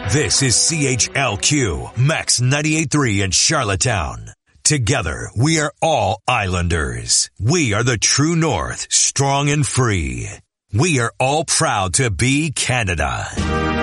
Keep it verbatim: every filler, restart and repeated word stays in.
This is C H L Q, Max ninety-eight point three in Charlottetown. Together, we are all Islanders. We are the true north, strong and free. We are all proud to be Canada.